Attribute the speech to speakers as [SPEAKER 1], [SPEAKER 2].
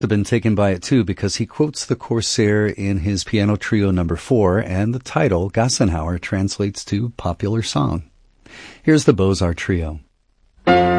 [SPEAKER 1] I've been taken by it too because he quotes the Corsair in his piano trio number 4, and the title, Gassenhauer, translates to popular song. Here's the Beaux-Arts Trio.